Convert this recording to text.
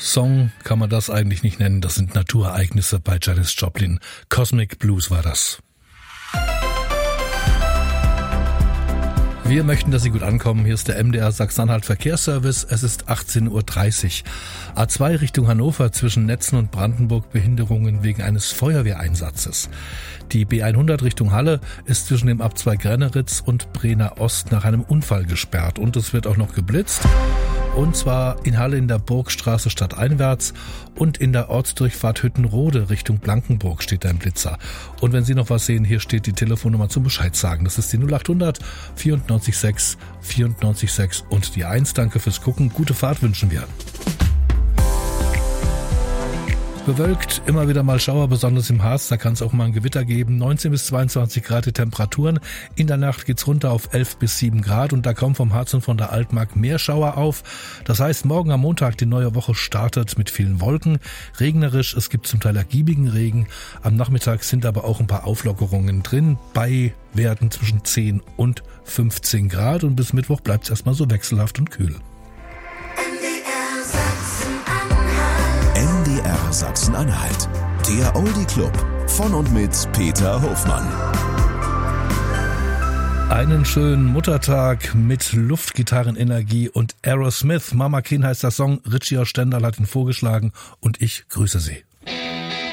Song kann man das eigentlich nicht nennen, das sind Naturereignisse bei Janis Joplin. Cosmic Blues war das. Wir möchten, dass Sie gut ankommen. Hier ist der MDR Sachsen-Anhalt Verkehrsservice. Es ist 18.30 Uhr. A2 Richtung Hannover zwischen Netzen und Brandenburg Behinderungen wegen eines Feuerwehreinsatzes. Die B100 Richtung Halle ist zwischen dem Abzweig Renneritz und Brenner Ost nach einem Unfall gesperrt. Und es wird auch noch geblitzt. Und zwar in Halle in der Burgstraße stadteinwärts und in der Ortsdurchfahrt Hüttenrode Richtung Blankenburg steht ein Blitzer. Und wenn Sie noch was sehen, hier steht die Telefonnummer zum Bescheid sagen. Das ist die 0800 94 6 94 6 und die 1. Danke fürs Gucken. Gute Fahrt wünschen wir. Bewölkt, immer wieder mal Schauer, besonders im Harz, da kann es auch mal ein Gewitter geben. 19 bis 22 Grad die Temperaturen. In der Nacht geht's runter auf 11 bis 7 Grad und da kommen vom Harz und von der Altmark mehr Schauer auf. Das heißt, morgen am Montag, die neue Woche startet mit vielen Wolken. Regnerisch, es gibt zum Teil ergiebigen Regen. Am Nachmittag sind aber auch ein paar Auflockerungen drin. Bei werden zwischen 10 und 15 Grad und bis Mittwoch bleibt es erstmal so wechselhaft und kühl. MDR Sachsen-Anhalt, der Oldie Club von und mit Peter Hofmann. Einen schönen Muttertag mit Luftgitarrenenergie und Aerosmith. Mama Kin heißt der Song, Richie aus Stendal hat ihn vorgeschlagen und ich grüße Sie.